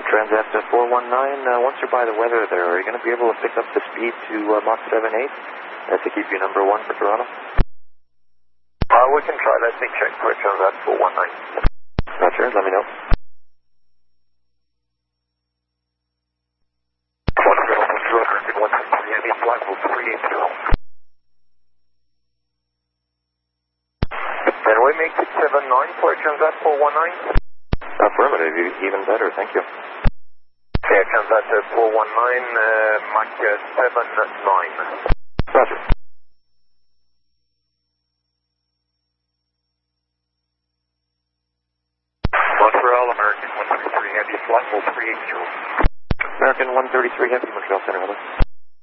Transat 419, once you're by the weather there, are you going to be able to pick up the speed to Mach 7.8 to keep you number 1 for Toronto? We can try. Let me check for Transat 419. Roger, let me know. Can we make it 7.9 for Transat 419? Affirmative, even better, thank you. Yeah, Transat 419, Mach 7.9. Roger.